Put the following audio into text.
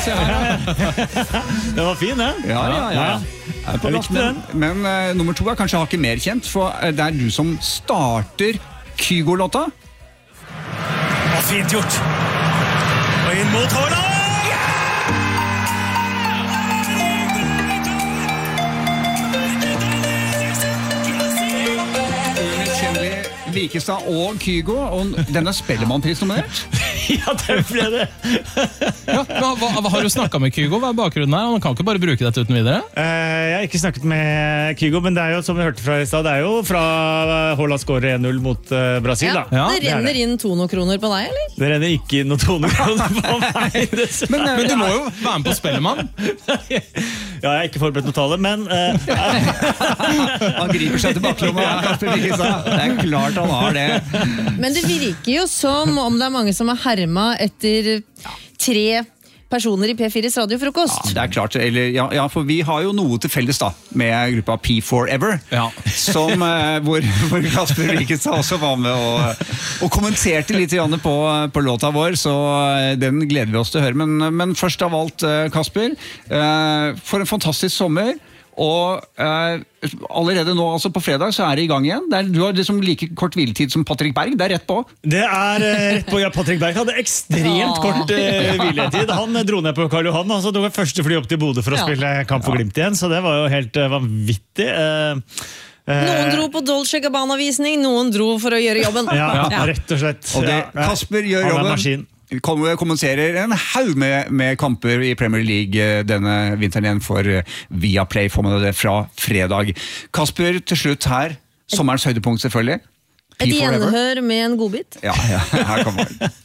se her. Den var fin, det. Ja. Jeg likte den. Men nummer 2 er kanskje hakket mer kjent, for det er du som starter Kygo-låta. Fint gjort. Og inn mot Haaland! Vikestad og Kygo, og den er Spellemannpris nominert. Ja, det ble det. Hva har du snakket med Kygo? Hva er bakgrunnen her? Han kan ikke bare bruke dette uten videre? Jeg har ikke snakket med Kygo, men det er jo, som vi hørte fra i sted, det er jo fra Haaland skårer 1-0 mot Brasil. Da. Ja, det renner inn 200-kroner på deg, eller? Det renner ikke inn noen 200-kroner på meg. Men du må jo være med på Spellemann. Ja, jeg har ikke forberedt noe tale, men... Han griper seg til baklomma, Kasper Vikestad. Det er klart han har det. Men det virker jo som om det er mange som har herma etter 3 personer i P4s radiofrokost. Ja, det er klart, for vi har jo noe til felles da, med gruppa P4Ever, som, hvor Kasper Vikestad også var med og kommenterte litt på låta vår, så den gleder vi oss til å høre. Men først av alt, Kasper, for en fantastisk sommer, og allerede nå, altså på fredag, så er det i gang igjen. Du har liksom like kort hviletid som Patrick Berg, det er rett på. Det er rett på, ja, Patrick Berg hadde ekstremt kort hviletid. Han dro ned på Karl Johan, og så tok første fly opp til Bodø for å spille kamp for Glimt igjen, så det var jo helt vanvittig. Noen dro på Dolce Gabbana-visning, noen dro for å gjøre jobben. Ja, rett og slett. Og Kasper gjør jobben. Kommenterer en haug med kamper i Premier League denne vinteren igjen for Viaplay, får man det fra fredag. Kasper, til slutt her, sommerens høydepunkt selvfølgelig. Et gjenhør med en godbit. Ja, her kommer det.